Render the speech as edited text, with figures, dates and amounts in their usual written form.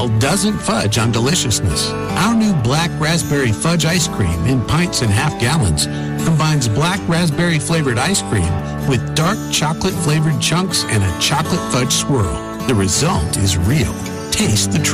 style doesn't fudge on deliciousness. Our new black raspberry fudge ice cream in pints and half gallons combines black raspberry flavored ice cream with dark chocolate flavored chunks and a chocolate fudge swirl. The result is real. Taste the truth.